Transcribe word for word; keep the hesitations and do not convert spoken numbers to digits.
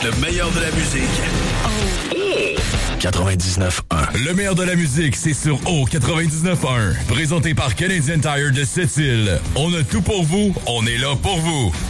Le meilleur de la musique. Oh. quatre-vingt-dix-neuf un. Le meilleur de la musique, c'est sur O quatre-vingt-dix-neuf un. Présenté par Canadian Tire de Sept-Îles. On a tout pour vous, on est là pour vous.